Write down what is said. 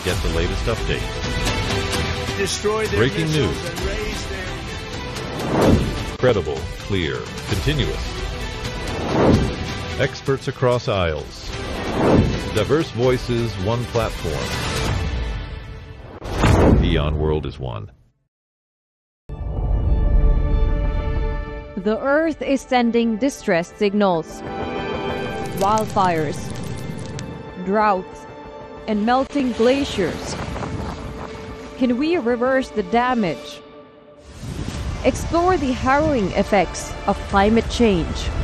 get the latest updates. Destroy their Breaking missiles news. and raise their... Credible, clear, continuous. Experts across aisles. Diverse voices, one platform. Eon World is one. The Earth is sending distress signals. Wildfires, droughts, and melting glaciers. Can we reverse the damage? Explore the harrowing effects of climate change.